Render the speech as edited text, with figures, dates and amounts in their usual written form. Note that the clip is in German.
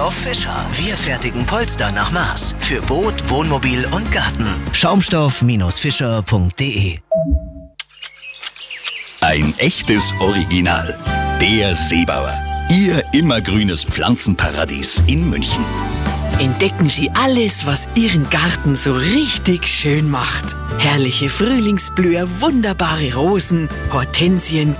Schaumstoff Fischer. Wir fertigen Polster nach Maß. Für Boot, Wohnmobil und Garten. Schaumstoff-fischer.de. Ein echtes Original. Der Seebauer. Ihr immergrünes Pflanzenparadies in München. Entdecken Sie alles, was Ihren Garten so richtig schön macht. Herrliche Frühlingsblüher, wunderbare Rosen, Hortensien,